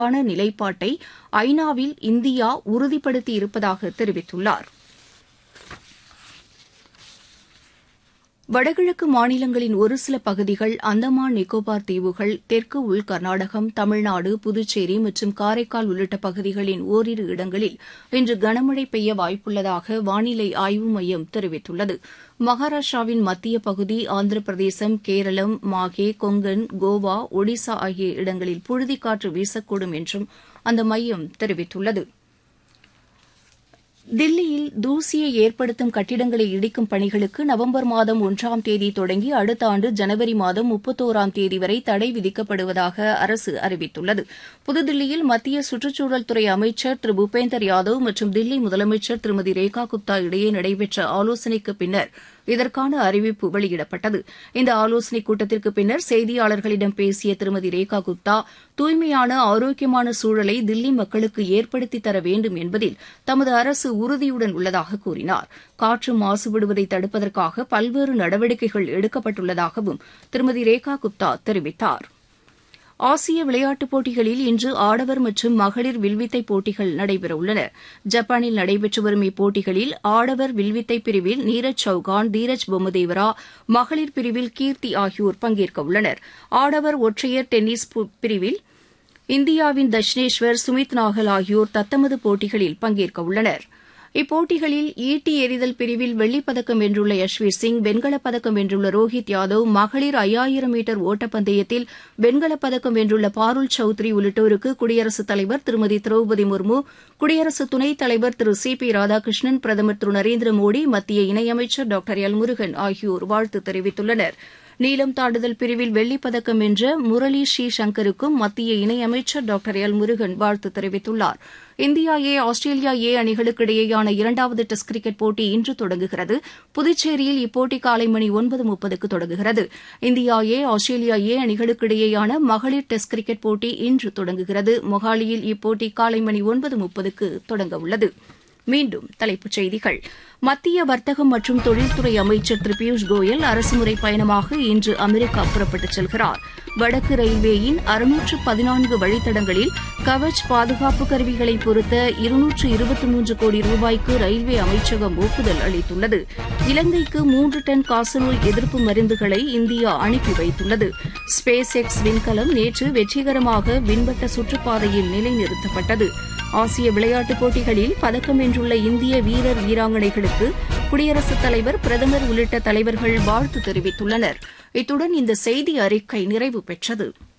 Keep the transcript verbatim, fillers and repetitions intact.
நிலைப்பாட்டை ஐநாவில் இந்தியா உறுதிப்படுத்தியிருப்பதாக தெரிவித்துள்ளார். வடகிழக்கு மாநிலங்களின் ஒரு சில பகுதிகள், அந்தமான் நிக்கோபார் தீவுகள், தெற்கு உள் கர்நாடகம், தமிழ்நாடு, புதுச்சேரி மற்றும் காரைக்கால் உள்ளிட்ட பகுதிகளின் ஓரிரு இடங்களில் இன்று கனமழை பெய்ய வாய்ப்புள்ளதாக வானிலை ஆய்வு மையம் தெரிவித்துள்ளது. மகாராஷ்டிராவின் மத்திய பகுதி, ஆந்திர பிரதேசம், கேரளம், மாஹே, கொங்கன், கோவா, ஒடிசா ஆகிய இடங்களில் புழுதிக்காற்று வீசக்கூடும் என்றும் அந்த மையம் தெரிவித்துள்ளது. தில்லியில் தூசியை ஏற்படுத்தும் கட்டிடங்களை இடிக்கும் பணிகளுக்கு நவம்பர் மாதம் ஒன்றாம் தேதி தொடங்கி அடுத்த ஆண்டு ஜனவரி மாதம் முப்பத்தோராம் தேதி வரை தடை விதிக்கப்படுவதாக அரசு அறிவித்துள்ளது. புதுதில்லியில் மத்திய சுற்றுச்சூழல் துறை அமைச்சர் திரு பூபேந்தர் யாதவ் மற்றும் தில்லி முதலமைச்சர் திருமதி ரேகா குப்தா இடையே நடைபெற்ற ஆலோசனைக்கு பின்னர் இதற்கான அறிவிப்பு வெளியிடப்பட்டது. இந்த ஆலோசனைக் கூட்டத்திற்கு பின்னர் செய்தியாளர்களிடம் பேசிய திருமதி ரேகா குப்தா, தூய்மையான ஆரோக்கியமான சூழலை தில்லி மக்களுக்கு ஏற்படுத்தித் தர வேண்டும் என்பதில் தமது அரசு உறுதியுடன் உள்ளதாக கூறினார். காற்று மாசுபடுவதை தடுப்பதற்காக பல்வேறு நடவடிக்கைகள் எடுக்கப்பட்டுள்ளதாகவும் திருமதி ரேகா குப்தா தெரிவித்தார். ஆசிய விளையாட்டுப் போட்டிகளில் இன்று ஆடவர் மற்றும் மகளிர் வில்வித்தை போட்டிகள் நடைபெறவுள்ளன. ஜப்பானில் நடைபெற்று வரும் இப்போட்டிகளில் ஆடவர் வில்வித்தை பிரிவில் நீரஜ் சௌகான், தீரஜ் பொம்மதேவரா, மகளிர் பிரிவில் கீர்த்தி ஆகியோர் பங்கேற்கவுள்ளனர். ஆடவர் ஒற்றையர் டென்னிஸ் பிரிவில் இந்தியாவின் தஷ்னேஸ்வர், சுமித் நாகல் ஆகியோர் தத்தமது போட்டிகளில் பங்கேற்கவுள்ளனர். இப்போட்டிகளில் ஈட்டி எறிதல் பிரிவில் வெள்ளிப்பதக்கம் வென்றுள்ள யஷ்வீர் சிங், வெண்கலப் பதக்கம் வென்றுள்ள ரோஹித் யாதவ், மகளிர் ஐயாயிரம் மீட்டர் ஓட்டப்பந்தயத்தில் வெண்கலப் பதக்கம் வென்றுள்ள பாருல் சௌத்ரி உள்ளிட்டோருக்கு குடியரசுத் தலைவர் திருமதி திரௌபதி முர்மு, குடியரசு துணைத் தலைவர் திரு சி பி ராதாகிருஷ்ணன், பிரதமர் திரு நரேந்திர மோடி, மத்திய இணையமைச்சர் டாக்டர் எல் முருகன் ஆகியோர் வாழ்த்து தெரிவித்துள்ளனர். நீளம் தாண்டுதல் பிரிவில் வெள்ளிப் பதக்கம் வென்ற முரளி ஸ்ரீ சங்கருக்கும் மத்திய இணையமைச்சர் டாக்டர் எல் முருகன் வாழ்த்து தெரிவித்துள்ளார். இந்தியா ஏ, ஆஸ்திரேலியா ஏ அணிகளுக்கு இடையேயான இரண்டாவது டெஸ்ட் கிரிக்கெட் போட்டி இன்று தொடங்குகிறது. புதுச்சேரியில் இப்போட்டி காலை மணி ஒன்பது முப்பதுக்கு தொடங்குகிறது. இந்தியா ஏ, ஆஸ்திரேலியா ஏ அணிகளுக்கு இடையேயான மகளிர் டெஸ்ட் கிரிக்கெட் போட்டி இன்று தொடங்குகிறது. மொஹாலியில் இப்போட்டி காலை மணி ஒன்பது முப்பதுக்கு தொடங்கவுள்ளது. மீண்டும் தலைப்புச் செய்திகள். மத்திய வர்த்தகம் மற்றும் தொழில்துறை அமைச்சர் திரு பியூஷ் கோயல் அரசுமுறை பயணமாக இன்று அமெரிக்கா புறப்பட்டுச் செல்கிறார். வடக்கு ரயில்வேயின் அறுநூற்று பதினான்கு வழித்தடங்களில் கவச் பாதுகாப்பு கருவிகளை பொருத்த இருநூற்று இருபத்தி மூன்று கோடி ரூபாய்க்கு ரயில்வே அமைச்சகம் ஒப்புதல் அளித்துள்ளது. இலங்கைக்கு மூன்று டன் காசநோய் எதிர்ப்பு மருந்துகளை இந்தியா அனுப்பி வைத்துள்ளது. ஸ்பேஸ் எக்ஸ் விண்கலம் நேற்று வெற்றிகரமாக விண்வட்ட சுற்றுப்பாதையில் நிலைநிறுத்தப்பட்டது. ஆசிய விளையாட்டுப் போட்டிகளில் பதக்கம் வென்றுள்ள இந்திய வீரர் வீராங்கனைகளுக்கு குடியரசுத் தலைவர், பிரதமர் உள்ளிட்ட தலைவர்கள் வாழ்த்து தெரிவித்துள்ளனர். இத்துடன் இந்த செய்தி அறிக்கை நிறைவு பெற்றது.